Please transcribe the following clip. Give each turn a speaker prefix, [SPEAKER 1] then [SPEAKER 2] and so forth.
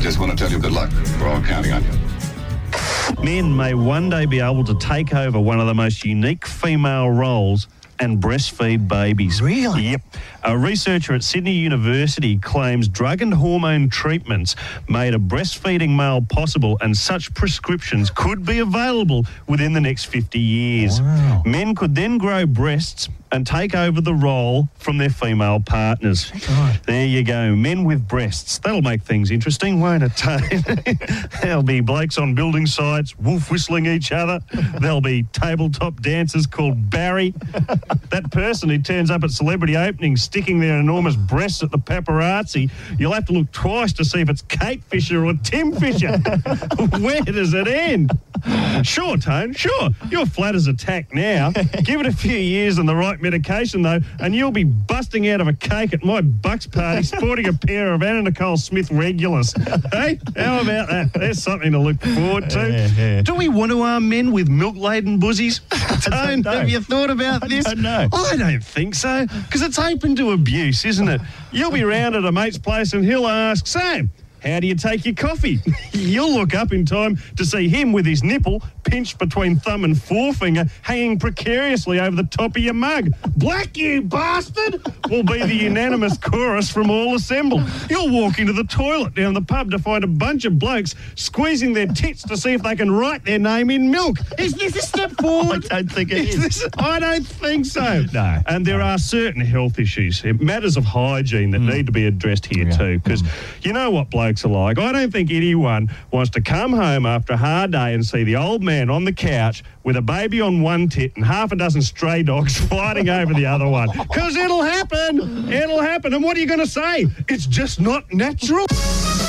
[SPEAKER 1] just want to tell you good luck. We're all counting on you.
[SPEAKER 2] Men may one day be able to take over one of the most unique female roles and breastfeed babies.
[SPEAKER 3] Really?
[SPEAKER 2] Yep. A researcher at Sydney University claims drug and hormone treatments made a breastfeeding male possible, and such prescriptions could be available within the next 50 years.
[SPEAKER 3] Wow.
[SPEAKER 2] Men could then grow breasts and take over the role from their female partners.
[SPEAKER 3] Right.
[SPEAKER 2] There you go. Men with breasts. That'll make things interesting, won't it, Tane? There'll be blokes on building sites wolf whistling each other. There'll be tabletop dancers called Barry. That person who turns up at celebrity openings sticking their enormous breasts at the paparazzi, you'll have to look twice to see if it's Kate Fisher or Tim Fisher. Where does it end? Sure, Tone, sure. You're flat as a tack now. Give it a few years and the right medication, though, and you'll be busting out of a cake at my Bucks party sporting a pair of Anna Nicole Smith Regulus. Hey, how about that? There's something to look forward to.
[SPEAKER 3] Yeah.
[SPEAKER 2] Do we want to arm men with milk-laden bussies? Tone, have you thought about this?
[SPEAKER 3] I don't know.
[SPEAKER 2] I don't think so, because it's open to abuse, isn't it? You'll be round at a mate's place and he'll ask, Sam, how do you take your coffee? You'll look up in time to see him with his nipple pinched between thumb and forefinger, hanging precariously over the top of your mug. Black, you bastard! Will be the unanimous chorus from all assembled. You'll walk into the toilet down the pub to find a bunch of blokes squeezing their tits to see if they can write their name in milk. Is this a step forward?
[SPEAKER 3] I don't think it is.
[SPEAKER 2] I don't think so.
[SPEAKER 3] No.
[SPEAKER 2] And there are certain health issues, matters of hygiene that need to be addressed here too, because you know what blokes are like. I don't think anyone wants to come home after a hard day and see the old man on the couch with a baby on one tit and half a dozen stray dogs fighting over the other one. Because it'll happen. It'll happen. And what are you going to say? It's just not natural.